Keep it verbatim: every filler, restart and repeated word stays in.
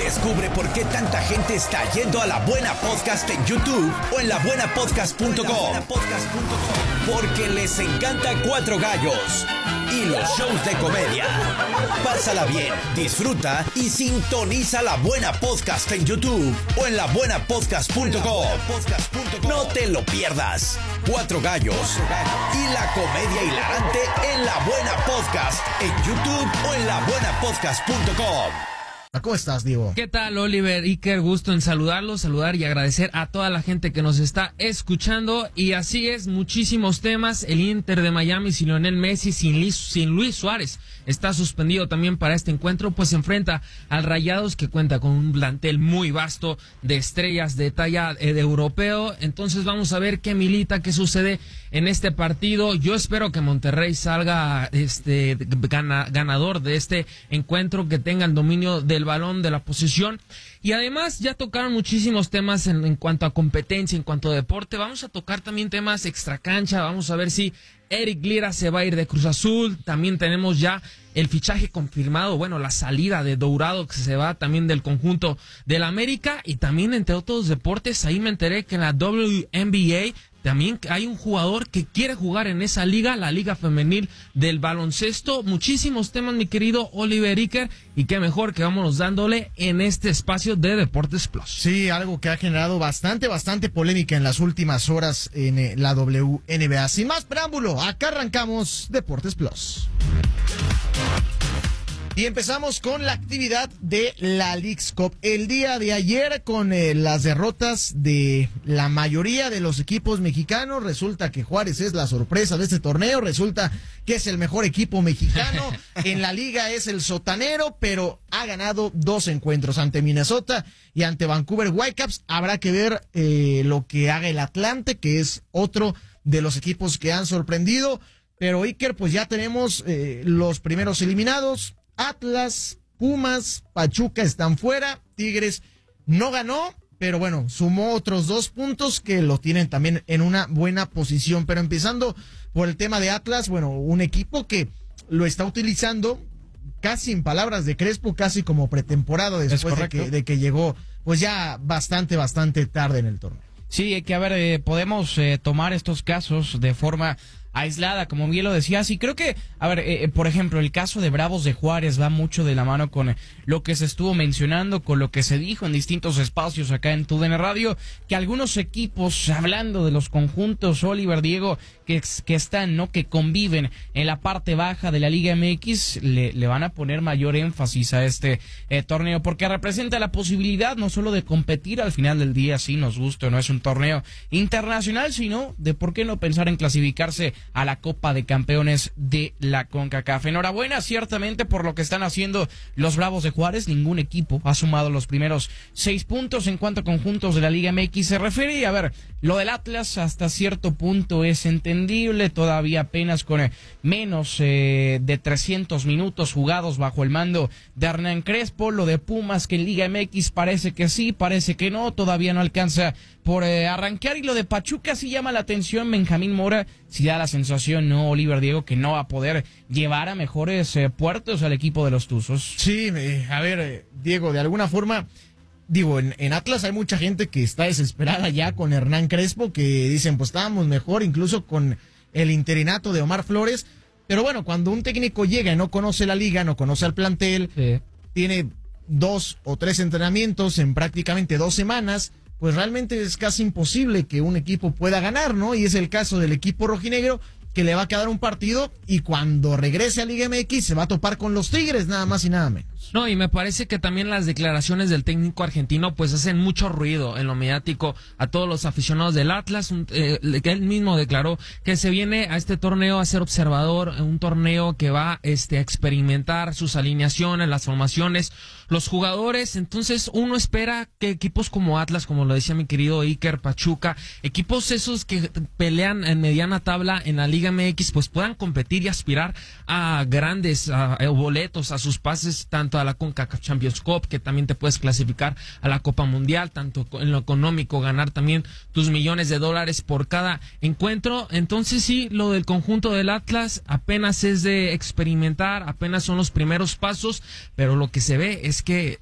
Descubre por qué tanta gente está yendo a La Buena Podcast en YouTube o en la buena podcast punto com. Porque les encanta Cuatro Gallos y los shows de comedia. Pásala bien, disfruta y sintoniza La Buena Podcast en YouTube o en la buena podcast punto com. No te lo pierdas. Cuatro Gallos y la comedia hilarante en La Buena Podcast en YouTube o en la buena podcast punto com. ¿Cómo estás, Diego? ¿Qué tal, Oliver? Iker, gusto en saludarlos, saludar y agradecer a toda la gente que nos está escuchando. Y así es, muchísimos temas. El Inter de Miami sin Lionel Messi, sin Luis, sin Luis Suárez, está suspendido también para este encuentro, pues se enfrenta al Rayados, que cuenta con un plantel muy vasto de estrellas de talla eh, de europeo. Entonces vamos a ver qué milita, qué sucede en este partido. Yo espero que Monterrey salga este gana, ganador de este encuentro, que tenga el dominio del balón, de la posesión. Y además ya tocaron muchísimos temas en, en cuanto a competencia, en cuanto a deporte. Vamos a tocar también temas extracancha. Vamos a ver si Eric Lira se va a ir de Cruz Azul. También tenemos ya el fichaje confirmado, bueno, la salida de Dourado, que se va también del conjunto del América. Y también, entre otros deportes, ahí me enteré que en la W N B A también hay un jugador que quiere jugar en esa liga, la liga femenil del baloncesto. Muchísimos temas, mi querido Oliver Iker, y qué mejor que vámonos dándole en este espacio de Deportes Plus. Sí, algo que ha generado bastante, bastante polémica en las últimas horas en eh, la W N B A. Sin más preámbulo, acá arrancamos Deportes Plus. Y empezamos con la actividad de la Leagues Cup. El día de ayer, con eh, las derrotas de la mayoría de los equipos mexicanos, resulta que Juárez es la sorpresa de este torneo, resulta que es el mejor equipo mexicano, en la liga es el sotanero, pero ha ganado dos encuentros ante Minnesota y ante Vancouver Whitecaps. Habrá que ver eh, lo que haga el Atlante, que es otro de los equipos que han sorprendido. Pero Iker, pues ya tenemos eh, los primeros eliminados. Atlas, Pumas, Pachuca están fuera, Tigres no ganó, pero bueno, sumó otros dos puntos que lo tienen también en una buena posición. Pero empezando por el tema de Atlas, bueno, un equipo que lo está utilizando casi en palabras de Crespo, casi como pretemporada, después de que, de que llegó pues ya bastante, bastante tarde en el torneo. Sí, que a ver, eh, podemos eh, tomar estos casos de forma aislada, como bien lo decías, y creo que, a ver, eh, por ejemplo, el caso de Bravos de Juárez va mucho de la mano con eh, lo que se estuvo mencionando, con lo que se dijo en distintos espacios acá en TUDN Radio, que algunos equipos, hablando de los conjuntos, Oliver, Diego, que, que están, ¿no?, que conviven en la parte baja de la Liga M X, le, le van a poner mayor énfasis a este eh, torneo, porque representa la posibilidad no solo de competir al final del día, si nos gusta o no es un torneo internacional, sino de por qué no pensar en clasificarse a la Copa de Campeones de la CONCACAF. Enhorabuena, ciertamente, por lo que están haciendo los Bravos de Juárez. Ningún equipo ha sumado los primeros seis puntos en cuanto a conjuntos de la Liga M X se refiere. Y a ver, lo del Atlas hasta cierto punto es entendible, todavía apenas con eh, menos eh, de trescientos minutos jugados bajo el mando de Hernán Crespo. Lo de Pumas, que en Liga M X parece que sí, parece que no, todavía no alcanza por eh, arrancar. Y lo de Pachuca sí llama la atención. Benjamín Mora sí da la sensación, ¿no, Oliver, Diego, que no va a poder llevar a mejores eh, puertos al equipo de los Tuzos? Sí, eh, a ver, eh, Diego, de alguna forma, digo, en, en Atlas hay mucha gente que está desesperada ya con Hernán Crespo, que dicen, pues estábamos mejor incluso con el interinato de Omar Flores. Pero bueno, cuando un técnico llega y no conoce la liga, no conoce al plantel, sí, tiene dos o tres entrenamientos en prácticamente dos semanas, pues realmente es casi imposible que un equipo pueda ganar, ¿no? Y es el caso del equipo rojinegro, que le va a quedar un partido y cuando regrese a Liga M X se va a topar con los Tigres, nada más y nada menos. No, y me parece que también las declaraciones del técnico argentino pues hacen mucho ruido en lo mediático a todos los aficionados del Atlas, un, eh, que él mismo declaró que se viene a este torneo a ser observador, un torneo que va este, a experimentar sus alineaciones, las formaciones, los jugadores. Entonces uno espera que equipos como Atlas, como lo decía mi querido Iker, Pachuca, equipos esos que pelean en mediana tabla en la Liga M X, pues puedan competir y aspirar a grandes a, a boletos, a sus pases, tanto a la CONCACAF Champions Cup, que también te puedes clasificar a la Copa Mundial, tanto en lo económico, ganar también tus millones de dólares por cada encuentro. Entonces sí, lo del conjunto del Atlas apenas es de experimentar, apenas son los primeros pasos, pero lo que se ve es que